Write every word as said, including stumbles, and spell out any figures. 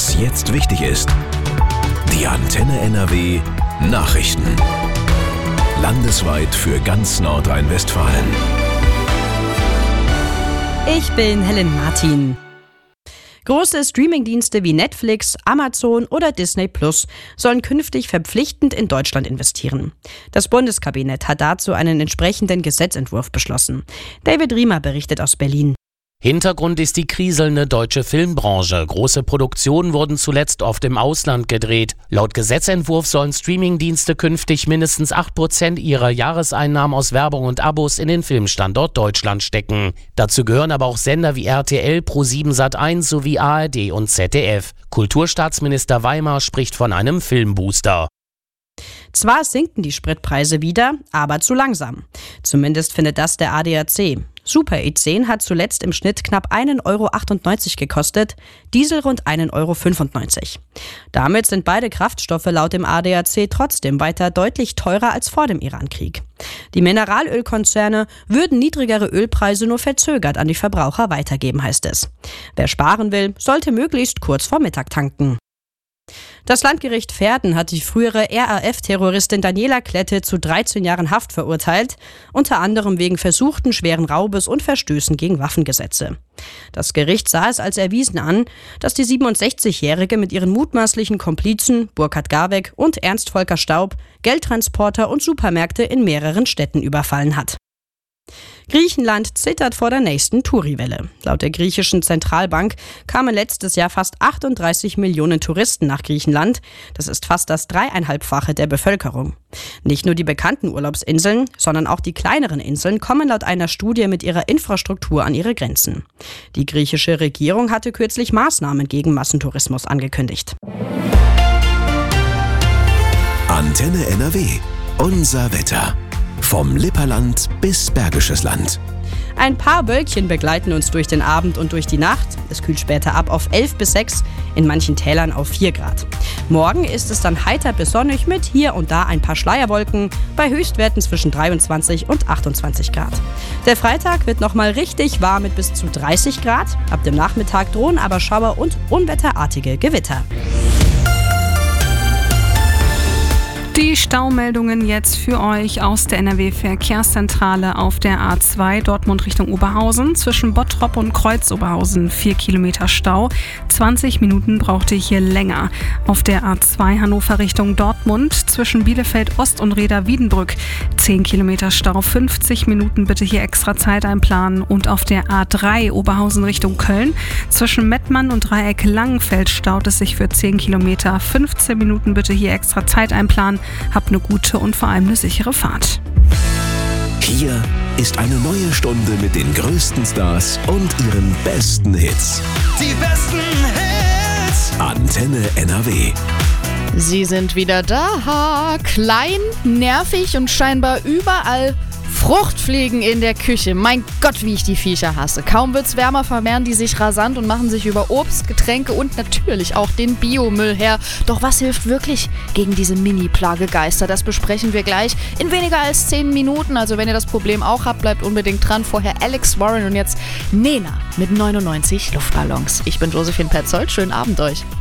Was jetzt wichtig ist. Die Antenne N R W Nachrichten. Landesweit für ganz Nordrhein-Westfalen. Ich bin Helen Martin. Große Streamingdienste wie Netflix, Amazon oder Disney Plus sollen künftig verpflichtend in Deutschland investieren. Das Bundeskabinett hat dazu einen entsprechenden Gesetzentwurf beschlossen. David Riemer berichtet aus Berlin. Hintergrund ist die kriselnde deutsche Filmbranche. Große Produktionen wurden zuletzt oft im Ausland gedreht. Laut Gesetzentwurf sollen Streamingdienste künftig mindestens acht Prozent ihrer Jahreseinnahmen aus Werbung und Abos in den Filmstandort Deutschland stecken. Dazu gehören aber auch Sender wie R T L, ProSieben Sat eins sowie A R D und Z D F. Kulturstaatsminister Weimar spricht von einem Filmbooster. Zwar sinken die Spritpreise wieder, aber zu langsam. Zumindest findet das der A D A C. Super E zehn hat zuletzt im Schnitt knapp einen Euro achtundneunzig gekostet, Diesel rund einen Euro fünfundneunzig. Damit sind beide Kraftstoffe laut dem A D A C trotzdem weiter deutlich teurer als vor dem Irankrieg. Die Mineralölkonzerne würden niedrigere Ölpreise nur verzögert an die Verbraucher weitergeben, heißt es. Wer sparen will, sollte möglichst kurz vor Mittag tanken. Das Landgericht Verden hat die frühere R A F-Terroristin Daniela Klette zu dreizehn Jahren Haft verurteilt, unter anderem wegen versuchten schweren Raubes und Verstößen gegen Waffengesetze. Das Gericht sah es als erwiesen an, dass die siebenundsechzigjährige mit ihren mutmaßlichen Komplizen Burkhard Garweg und Ernst Volker Staub Geldtransporter und Supermärkte in mehreren Städten überfallen hat. Griechenland zittert vor der nächsten Touri-Welle. Laut der griechischen Zentralbank kamen letztes Jahr fast achtunddreißig Millionen Touristen nach Griechenland. Das ist fast das dreieinhalbfache der Bevölkerung. Nicht nur die bekannten Urlaubsinseln, sondern auch die kleineren Inseln kommen laut einer Studie mit ihrer Infrastruktur an ihre Grenzen. Die griechische Regierung hatte kürzlich Maßnahmen gegen Massentourismus angekündigt. Antenne N R W. Unser Wetter. Vom Lipperland bis Bergisches Land. Ein paar Wölkchen begleiten uns durch den Abend und durch die Nacht. Es kühlt später ab auf elf bis sechs, in manchen Tälern auf vier Grad. Morgen ist es dann heiter bis sonnig mit hier und da ein paar Schleierwolken bei Höchstwerten zwischen dreiundzwanzig und achtundzwanzig Grad. Der Freitag wird nochmal richtig warm mit bis zu dreißig Grad. Ab dem Nachmittag drohen aber Schauer und unwetterartige Gewitter. Die Staumeldungen jetzt für euch aus der N R W-Verkehrszentrale auf der A zwei Dortmund Richtung Oberhausen. Zwischen Bottrop und Kreuz-Oberhausen vier Kilometer Stau. zwanzig Minuten braucht ihr hier länger. Auf der A zwei Hannover Richtung Dortmund zwischen Bielefeld Ost und Reda-Wiedenbrück zehn Kilometer Stau. fünfzig Minuten bitte hier extra Zeit einplanen. Und auf der A drei Oberhausen Richtung Köln zwischen Mettmann und Dreieck Langenfeld staut es sich für zehn Kilometer. fünfzehn Minuten bitte hier extra Zeit einplanen. Habt eine gute und vor allem eine sichere Fahrt. Hier ist eine neue Stunde mit den größten Stars und ihren besten Hits. Die besten Hits. Antenne N R W. Sie sind wieder da. Klein, nervig und scheinbar überall Fruchtfliegen in der Küche. Mein Gott, wie ich die Viecher hasse. Kaum wird's wärmer, vermehren die sich rasant und machen sich über Obst, Getränke und natürlich auch den Biomüll her. Doch was hilft wirklich gegen diese Mini-Plagegeister? Das besprechen wir gleich in weniger als zehn Minuten. Also wenn ihr das Problem auch habt, bleibt unbedingt dran. Vorher Alex Warren und jetzt Nena mit neunundneunzig Luftballons. Ich bin Josephine Petzold. Schönen Abend euch.